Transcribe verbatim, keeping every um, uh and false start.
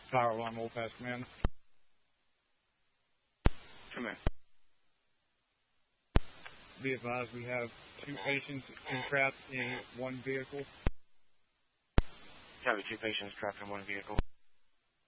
Fire alarm, Old Pass Command. Come in. Be advised we have two patients entrapped in one vehicle. Copy, two patients trapped in one vehicle.